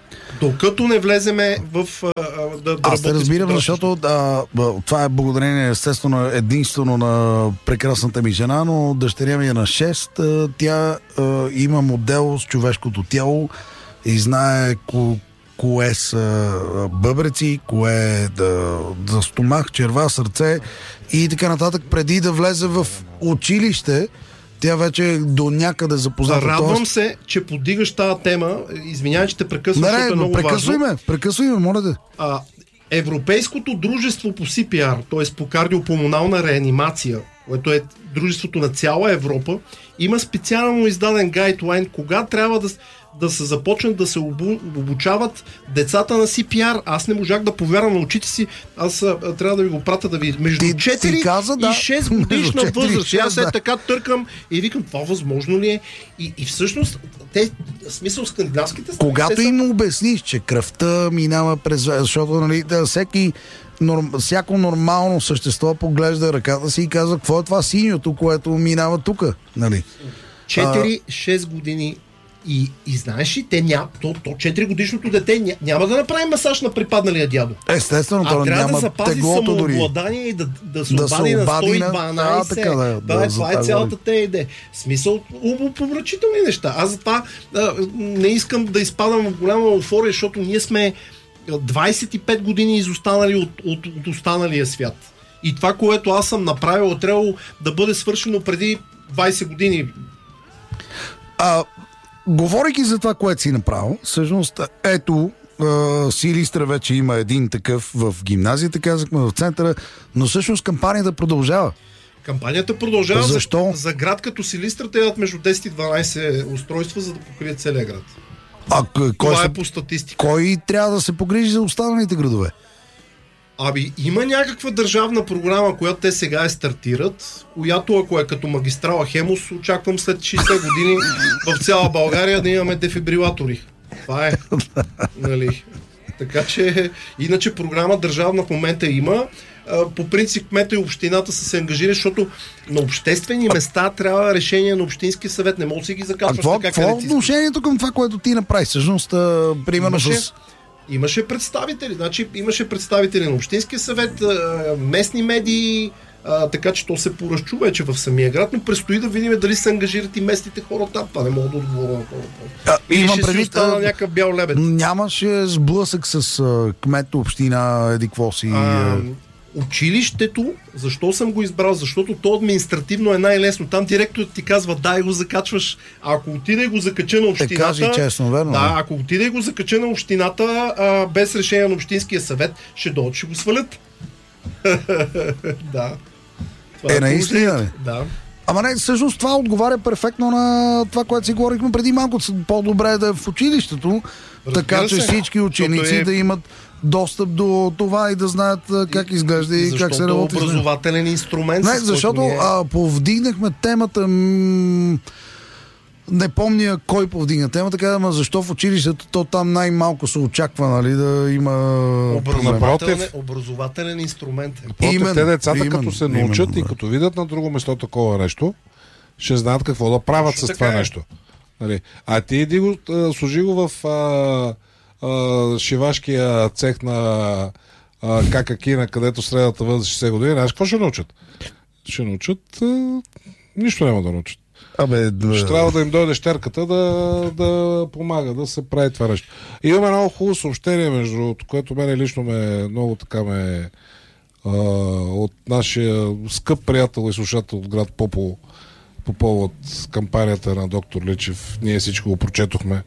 Докато не влеземе в а, да, да Аз те разбирам, защото да, това е благодарение естествено единствено на прекрасната ми жена, но дъщеря ми е на шест. Тя а, има модел с човешкото тяло и знае ко, кое са бъбреци, кое е да, да стомах, черва, сърце и така нататък. Преди да влезе в училище, тя вече е до някъде запозната. Радвам тоест... се, че подигаш тази тема. Извинявай, че те прекъсвам, защото е много прекъсвай важно. ме, прекъсвай ме, моля да. А, Европейското дружество по Си Пи Ар, т.е. по кардиопулмонална реанимация, което е дружеството на цяла Европа, има специално издаден гайдлайн, кога трябва да, да се започнат да се обу, обучават децата на Си Пи Ар. Аз не можах да повярвам на очите си. Аз а, трябва да ви го пратя да ви... Между ти, четири ти каза, да. и шест годишна възраст. Аз да. е така търкам и викам, това възможно ли е? И, и всъщност, те, в смисъл скандинавските страни... Когато им са... обясниш, че кръвта минава през... Защото, нали, да, всеки... Норм, всяко нормално същество поглежда ръката си и казва, какво е това синьото, което минава тук, нали? четири-шест години и, и знаеш ли, те няма, то, то четири годишното дете ня, няма да направи масаж на припадналия дядо. Естествено, а трябва няма да запази самообладание и да, да се да обади на сто и дванайсет. Да, да, да, да, това е цялата те идея. Смисъл, повръчителни неща. Аз затова а, не искам да изпадам в голяма еуфория, защото ние сме двайсет и пет години изостанали от, от, от останалия свят. И това, което аз съм направил, е трябвало да бъде свършено преди двайсет години. А, говорейки за това, което си направил, всъщност, ето, Силистра вече има един такъв в гимназията, казахме в центъра, но всъщност кампанията продължава. Кампанията продължава. Защо? За, за град като Силистра те имат между десет и дванайсет устройства, за да покрият целия град. А, кой Това са, е по статистика. Кой трябва да се погрижи за останалите градове? Аби, има някаква държавна програма, която те сега е стартират, която ако е като магистрала Хемус, очаквам след шейсет години в цяла България да имаме дефибрилатори. Това е. Нали? Така че, иначе програма държавна в момента има. По принцип кмета и общината са се ангажирали, защото на обществени места трябва решение на общинския съвет. Не може да си ги закачваш така. Какво е отношението към това, което ти направи? Всъщност, примерно имаше, с... имаше представители. Значи, имаше представители на общинския съвет, местни медии, а, така че то се поразчува вече в самия град, но предстои да видим дали се ангажират и местните хора там. Това не мога да отговоря на това. Имам ще предвид, си остана някакъв бял лебед. Нямаше сблъсък с а, кмет, община, еди какво си... А, училището, защо съм го избрал? Защото то административно е най-лесно. Там директорът ти казва, дай го закачваш. А ако отиде и го закача на общината... Те кажи честно, верно? Да, ако отиде и го закача на общината, а, без решение на общинския съвет, ще дойдат, ще го свалят. Да. Това е, е наистина ли? Да. Ама не, всъщност това отговаря перфектно на това, което си говорихме преди малко. По-добре е да е в училището, разбира така че се, всички ученици е... да имат достъп до това и да знаят как изглежда и, и как се работи. Защото образователен инструмент. Не, защото е... а, повдигнахме темата... М- не помня кой повдигна темата, така, ама защо в училището то там най-малко се очаква, нали, да има... Образователен, образователен инструмент. Напротив, те децата именно, като се научат именно, и като видят на друго место такова нещо, ще знаят какво да правят Точно с това е. нещо. Нали? А ти иди го, служи го в а, а, шивашкия цех на а, Какакина, където средната възраст шейсет години, знаеш какво ще научат? Ще научат... А, нищо няма да научат. Абе, да... Ще трябва да им дойде щерката да, да помага, да се прави това нещо. И имаме много хубаво съобщение, между другото, което мене лично ме много така ме а, от нашия скъп приятел и слушател от град Попово по повод кампанията на доктор Личев. Ние всичко го прочетохме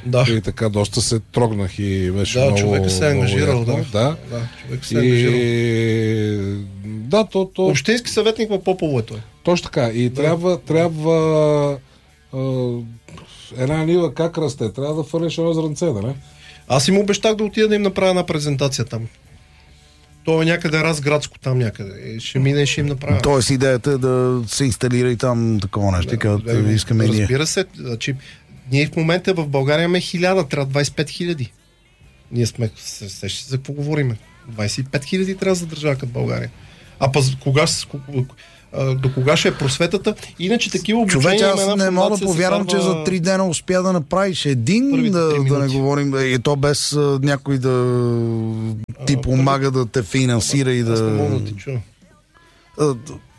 Да. И така доста се трогнах и беше да, много... човека се е ангажирал, да. да. да. Човек се е ангажирал. И... Да, то, то... Общински съветник в Попово е той. Точно така. И да. трябва, трябва а, една нива как расте? Трябва да фърлиш едно зранце, да не? Аз им обещах да отида да им направя една презентация там. То е някъде разградско там някъде. Ще мине и ще им направя. Тоест идеята е да се инсталира и там такова нещо, да, като да, искаме разбира ние. Разбира се. Значи, ние в момента в България имаме хиляда, трябва двайсет и пет хиляди. Ние сме, се ще за какво говорим? двайсет и пет хиляди трябва за държава като България. А пъз, кога, до кога ще е просветата? Иначе такива обучения... Човече, аз не мога да повярвам, че за три дена успя да направиш един, да, да не говорим, и то без а, някой да ти а, помага първи... да те финансира и да... Аз не мога да ти чуя. А,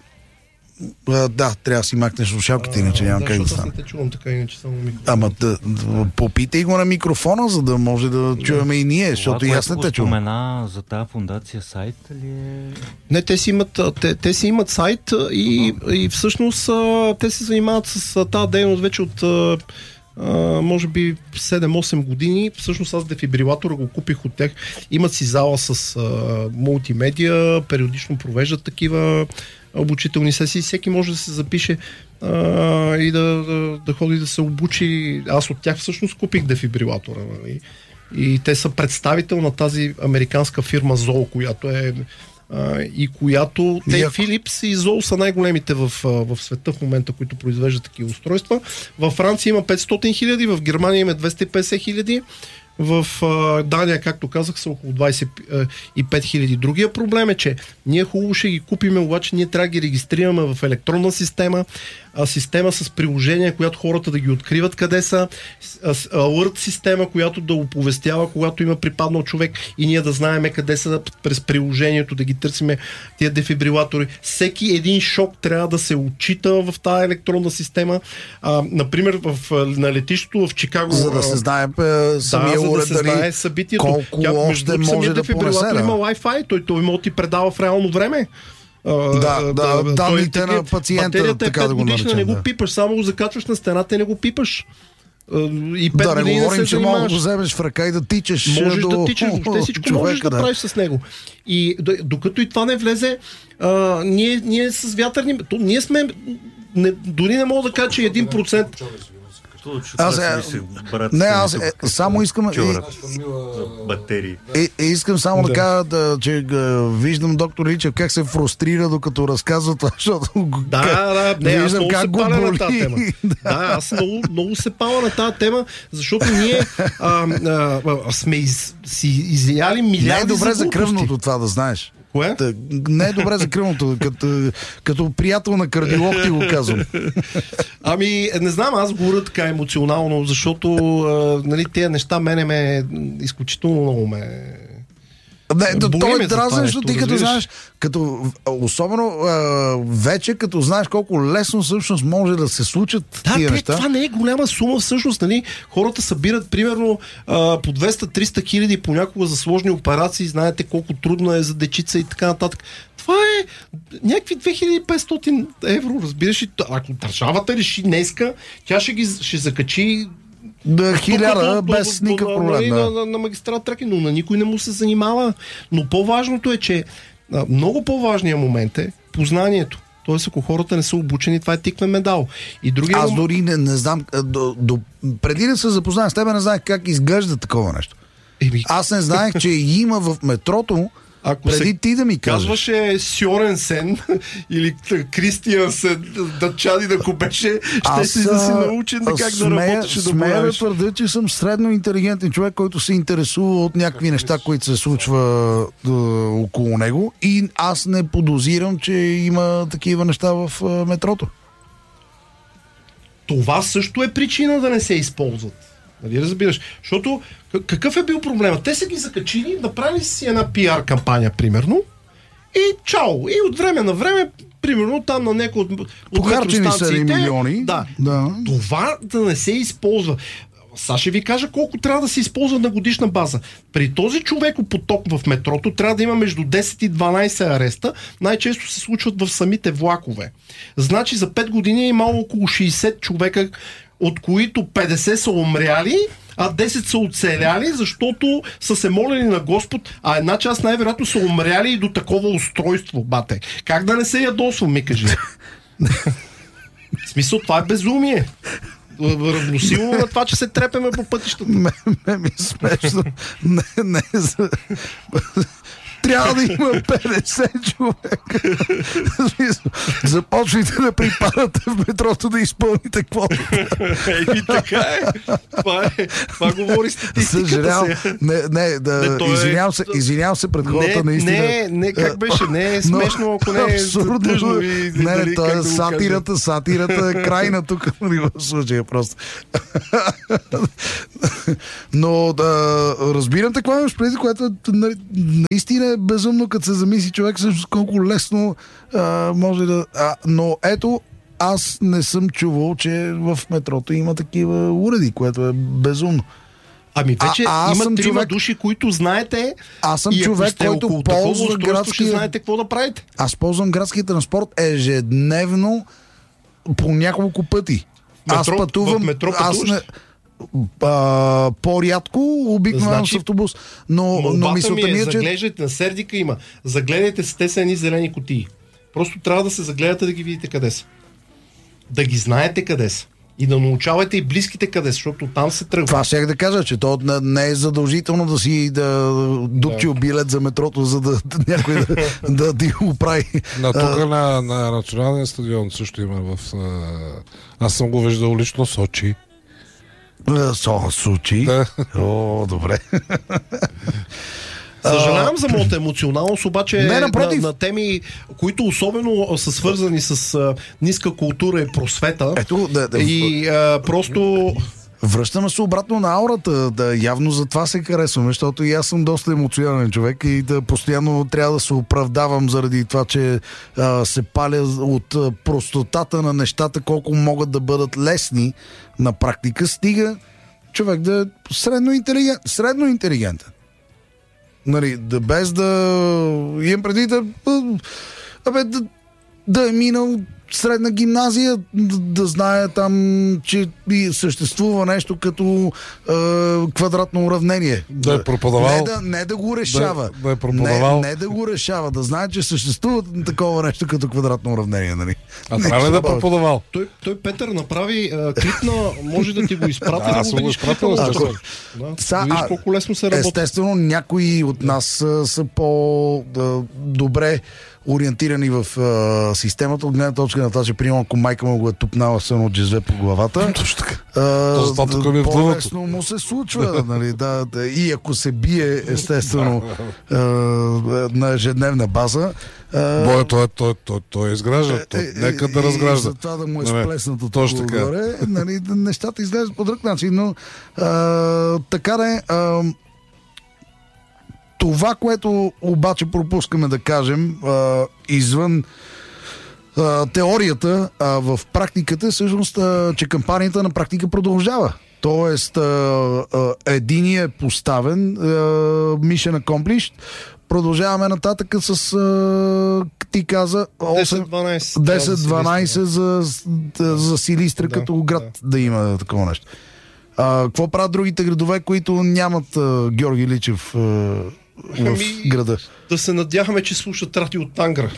а, да, трябва да си махнеш слушалките, иначе нямам да, как да стане. стане. Аз не те чувам така, иначе само микрофон. Ама да, да, попитай го на микрофона, за да може да, да. чуваме и ние, защото и аз не те чувам. Спомена за тази фундация сайт ли е? Не, те си имат, те, те си имат сайт и, и всъщност те се занимават с тази дейност вече от Uh, може би седем-осем години. Всъщност аз дефибрилатора го купих от тях. Имат си зала с uh, мултимедия, периодично провеждат такива обучителни сесии. Всеки може да се запише uh, и да, да, да ходи да се обучи. Аз от тях всъщност купих дефибрилатора. Нали? И те са представител на тази американска фирма Зоо, която е Uh, и която те Яко. Philips и Zoll са най-големите в, uh, в света в момента, които произвеждат такива устройства. Във Франция има петстотин хиляди, в Германия има двеста и петдесет хиляди, в uh, Дания, както казах, са около двайсет и пет хиляди. Другия проблем е, че ние хубаво ще ги купиме, обаче ние трябва да ги регистрираме в електронна система, а, система с приложение, която хората да ги откриват къде са, алърт система, която да оповестява, когато има припаднал човек и ние да знаем къде са през приложението, да ги търсиме тия дефибрилатори. Всеки един шок трябва да се отчита в тази електронна система. А, например, в, на летището в Чикаго. За да се знае е, самия да, уред, за да се знае събитието. колко Тя, още може да понесе. Да. Има Wi-Fi, той, той може да ти предава в реално време. Да, да, да, данните на пациента, така да го наречем. Не го да. пипаш, само го закачваш на стената и не го пипаш. И пет да, не говорим, че мога да го вземеш в ръка и да тичаш. Можеш до... да тичаш, въобще всичко човека, можеш да, да правиш с него. И докато и това не влезе, а, ние, ние с вятърни... То, ние сме... Не, дори не мога да кажа, че един процент... Аз, е, не, аз е, само искам и, батерии. Е, е, искам само да, да кажа, да, че га, виждам доктор Личев как се фрустрира, докато разказва това, защото да, да, не, виждам аз как го боли. На тази тема. да. да, аз много, много се паля на тази тема, защото ние а, а, а, сме из, си изяли милиарди. Не е добре за, за кръвното това да знаеш. Кое? Та, не е добре за кръвното, като, като приятел на кардиолог ти го казвам. Ами, не знам, аз говоря така емоционално, защото а, нали, тези неща мене ме изключително много ме... Не, то, то е дразнещо, ти като знаеш, като, особено а, вече като знаеш колко лесно всъщност може да се случат да, тия те, неща. Това не е голяма сума всъщност, нали? Хората събират примерно а, по двеста-триста хиляди понякога за сложни операции, знаете колко трудно е за дечица и така нататък. Това е някакви две хиляди и петстотин евро, разбираш ли? Ако държавата реши днеска, тя ще ги ще закачи да, хиляда, без никакъв проблем. Да. На, на, на магистрат Траки, но на никой не му се занимава. Но по-важното е, че а, много по-важният момент е познанието. Тоест, ако хората не са обучени, това е тиквен медал. И другия Аз момент... дори не, не знам, до, до, преди да се запозная с тебе, не знаех как изглежда такова нещо. Еми... Аз не знаех, че има в метрото. Ако преди ти да ми кажеш. Казваше Сьорен Сен или Кристиан Сен да чади да купеше, ще си да си научен да как смея, да работиш и да смея правиш. да твърдя, че съм средно интелигентен човек, който се интересува от някакви неща, които се случва да, около него, и аз не подозирам, че има такива неща в а, метрото. Това също е причина да не се използват. Нали разбираш? Защото какъв е бил проблемът? Те са ги закачили, направили си една пиар кампания, примерно, и чао! И от време на време, примерно там на някои от, от метростанциите... милиони. Да. да. Това да не се използва. Сега ще ви кажа колко трябва да се използва на годишна база. При този човекопоток в метрото трябва да има между десет и дванайсет ареста. Най-често се случват в самите влакове. Значи за пет години е имало около шейсет човека, от които петдесет са умряли, а десет са оцеляли, защото са се молили на Господ, а една част най-вероятно са умряли и до такова устройство, бате. Как да не се ядосвам, ми кажи? В смисъл, това е безумие. Равносилно на това, че се трепеме по пътищата. Ме, ме ми е смешно. Не, не, за... Трябва да има петдесет човека. Започвайте да припадате в метрото да изпълните квотата. Еми така е. Това, е. Това говори статистиката. Съжалявам. Сега. Не, не, да, не извинявам, се, извинявам се пред хората, не, наистина. Не, не, как беше? Не е смешно, ако не е тъжно. И, не, дали, то е да сатирата, сатирата е крайна тук в случая просто. Но да разбирам такова имаш преди, което наистина е безумно, като се замисли човек също колко лесно а, може да... А, но ето, аз не съм чувал, че в метрото има такива уреди, което е безумно. Ами вече а, има трима човек... души, които знаете. Аз съм и човек, който ползва градския... ще знаете какво да правите. Аз ползвам градския транспорт ежедневно по няколко пъти. Метро, аз пътувам... в метро аз не... А, по-рядко обикновено значи, с автобус. Но, но мисълта ми е, че... Заглеждайте, на Сердика има. Загледайте се, те са едни зелени кутии. Просто трябва да се загледате да ги видите къде са. Да ги знаете къде са. И да научавате и близките къде са, защото там се тръгва. Това ще да кажа, че то не е задължително да си да дупчил да. билет за метрото, за да някой да, да ти го прави. На тук на, на националния стадион също има в... Аз съм го виждал лично в Сочи. Со, Сочи? Да. О, добре. Съжалявам за моята емоционалност, обаче не, на, на теми, които особено са свързани с а, ниска култура и просвета. Ето, да, да, и а, просто... Връщаме се обратно на аурата. Да, явно за това се харесваме, защото и аз съм доста емоционален човек и да постоянно трябва да се оправдавам заради това, че а, се паля от а, простотата на нещата, колко могат да бъдат лесни на практика, стига човек да е средно интелигент, средно интелигентен. Нали, да без да имам преди да, абе, да, да е минал средна гимназия, да, да знае там, че съществува нещо като е, квадратно уравнение. Да е преподавал. Не да, не да го решава. Да, да е преподавал. Не, не да го решава, да знае, че съществува такова нещо като квадратно уравнение. Нали? А трябва ли да е преподавал? Той, той Петър направи а, клип на... Може да ти го изпрати. Да, аз съм го изпратил. Да, да видиш колко лесно се работи. Естествено, някои от нас са, са по-добре ориентирани в а, системата, от гледна точка на това, че примерно ако майка му го е тупнала сън от джезве по главата, точно така. А, по-лесно му се случва. Нали, да, да, и ако се бие, естествено, а, на ежедневна база. Боя, той, той, той, той изгражда. Той, нека да разгражда. За това да му е нали, сплеснато точно отгоре, нали, нещата изглеждат по друг начин. Но а, така да е. Това, което обаче пропускаме да кажем, а, извън а, теорията, а в практиката, всъщност, а, че кампанията на практика продължава. Тоест, а, а, единия е поставен, а, mission accomplished, продължаваме нататък с, а, ти каза, десет дванайсет за, за Силистра, да, като град да, да има такова нещо. А, какво правят другите градове, които нямат а, Георги Личев а, в ами, града? Да се надяваме, че слушат Рати от Тангра.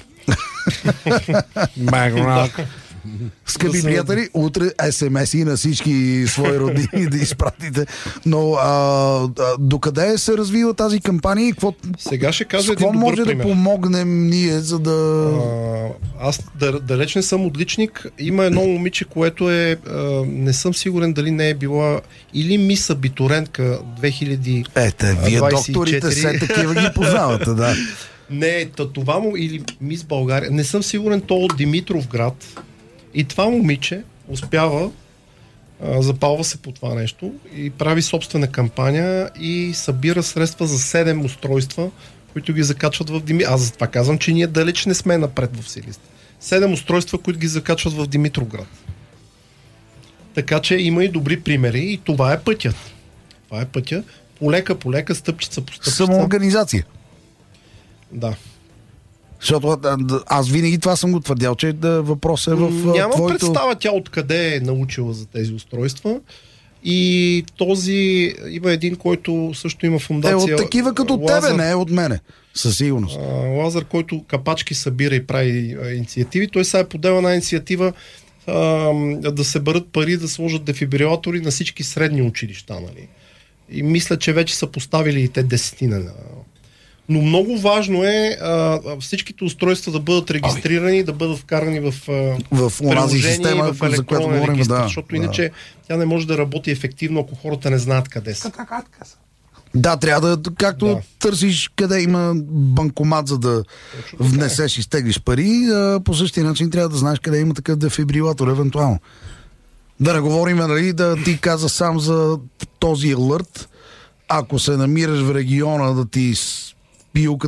Магнак. Скъпи да приятели, утре ес ем ес и на всички свои родини да изпратите. Но а, а, докъде се развива тази кампания? Какво, Сега ще кажа един добър може пример. Да помогнем ние, за да... А, аз да, далеч не съм отличник. Има едно момиче, което е... А, не съм сигурен дали не е била или мис абитурентка две хиляди и двайсет и четири. Ете, вие докторите все такива ги познавате, да. Не, това му или мис България. Не съм сигурен, то от Димитровград. И това момиче успява, а, запалва се по това нещо и прави собствена кампания и събира средства за седем устройства, които ги закачват в Димитровград. Аз за това казвам, че ние далеч не сме напред в Силистра. Седем устройства, които ги закачват в Димитровград. Така че има и добри примери и това е пътят. Това е пътя. Полека, полека, стъпчица по стъпчица. Самоорганизация. Да. Защото аз винаги това съм го твърдял, че да, въпросът е в Няма твоето... представа тя откъде е научила за тези устройства. И този има един, който също има фундация. Е, от такива като Лазар, тебе, не е от мене. Със сигурност. А, Лазар, който капачки събира и прави а, инициативи. Той сега е подел една инициатива а, да се бърят пари, да сложат дефибрилатори на всички средни училища. Нали? И мисля, че вече са поставили и те десетина. Но много важно е а, всичките устройства да бъдат регистрирани, Ами. да бъдат вкарани в, в онази система, в за която говорим, регистр, да. Защото иначе да. тя не може да работи ефективно, ако хората не знаят къде са. Да, трябва да, както да. търсиш къде има банкомат, за да Точно внесеш и стеглиш пари, а, по същия начин трябва да знаеш къде има такъв дефибрилатор, евентуално. Да не говорим, нали, да ти каза сам за този алърт, ако се намираш в региона да ти пилката